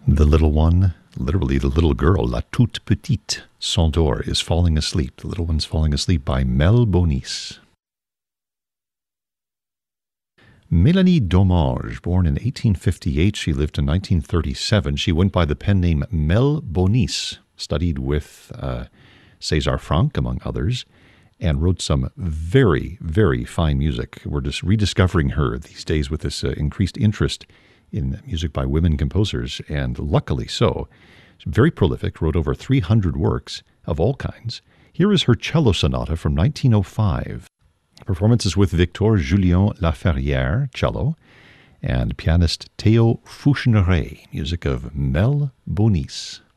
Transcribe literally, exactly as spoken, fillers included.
The little one, literally the little girl, La toute petite Centaure, is falling asleep. The little one's falling asleep by Mel Bonis. Mélanie Domange, born in eighteen fifty-eight, she lived in nineteen thirty-seven. She went by the pen name Mel Bonis, studied with uh, César Franck, among others, and wrote some very, very fine music. We're just rediscovering her these days with this uh, increased interest in music by women composers, and luckily so. She's very prolific, wrote over three hundred works of all kinds. Here is her cello sonata from nineteen oh five. Performances with Victor Julien Laferrière, cello, and pianist Théo Fouchenray, music of Mel Bonis.